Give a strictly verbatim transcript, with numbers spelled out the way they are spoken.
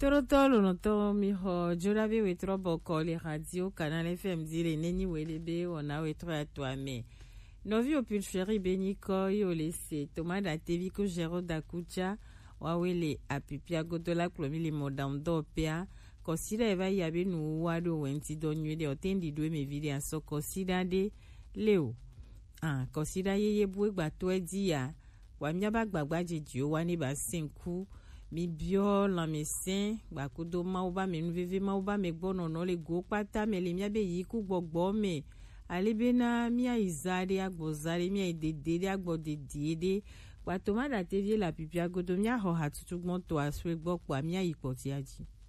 Torotolo no to mi ho jorabe we trobo koli radio Canal F M dire neni welebe ona we tro atwa me. Novi o pulcheri beniko yo lese tomada tevi ko jero dakucha wawele apipia godola klomili modam dopia kosida eva yabe nu wado wenti donye de otendi do me vide aso kosida de leo ah kosida yeye bue gbato edia wa myaba gbagba jeji o wani ba sinku mi bio la mesin gba kudo ma oba me nu veve ma oba me gbono no le go pata me le myabe yi ku gbogbo me alibena mia izade agbozare mia idede agbodede gba tomada tevie la pipia godo mia ho hatutu gbon to aswe gbo pa mia ipoti aji